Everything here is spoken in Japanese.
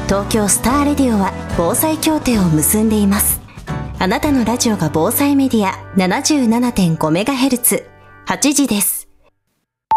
東京スターレディオは防災協定を結んでいます。あなたのラジオが防災メディア 77.5MHz、8時です。